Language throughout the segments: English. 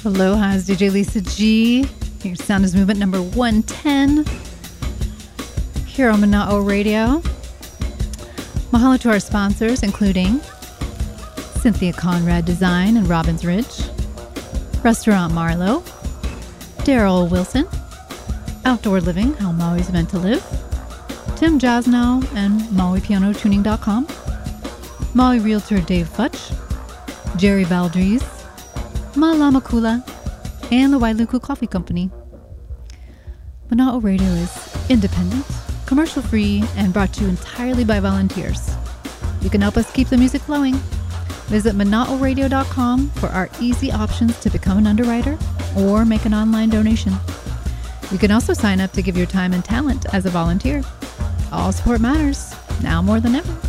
Aloha, it's DJ Lisa G. Your sound is movement number 110 here on Mana'o Radio. Mahalo to our sponsors, including Cynthia Conrad Design in Robbins Ridge, Restaurant Marlowe, Daryl Wilson, Outdoor Living, How Maui's Meant to Live, Tim Jasnow and MauiPianoTuning.com, Maui Realtor Dave Futch, Jerry Valdries, Malamakula, and the Wailuku Coffee Company. Mana'o Radio is independent, commercial-free, and brought to you entirely by volunteers. You can help us keep the music flowing. Visit Mana'oRadio.com for our easy options to become an underwriter or make an online donation. You can also sign up to give your time and talent as a volunteer. All support matters, now more than ever.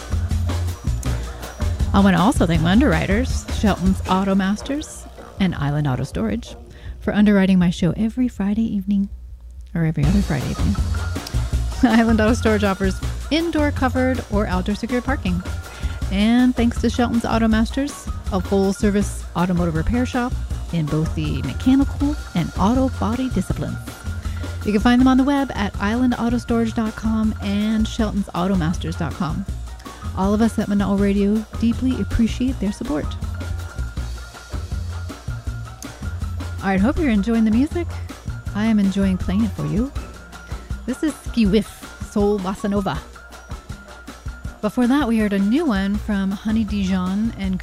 I want to also thank my underwriters, Shelton's Auto Masters and Island Auto Storage, for underwriting my show every Friday evening, or every other Friday evening. Island Auto Storage offers indoor covered or outdoor secure parking. And thanks to Shelton's Auto Masters, a full-service automotive repair shop in both the mechanical and auto body disciplines. You can find them on the web at islandautostorage.com and sheltonsautomasters.com. All of us at Mana'o Radio deeply appreciate their support. All right, hope you're enjoying the music. I am enjoying playing it for you. This is Ski Whiff, Soul Bossa Nova. Before that, we heard a new one from Honey Dijon and